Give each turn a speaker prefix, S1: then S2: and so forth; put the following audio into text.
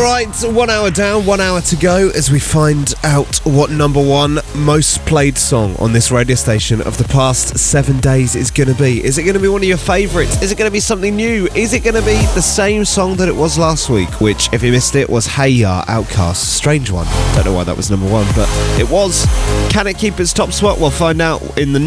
S1: Right, 1 hour down, 1 hour to go as we find out what number one most played song on this radio station of the past 7 days is going to be. Is it going to be one of your favourites? Is it going to be something new? Is it going to be the same song that it was last week, which, if you missed it, was Hey Ya, Outcast. Strange one. Don't know why that was number one, but it was. Can it keep its top spot? We'll find out in the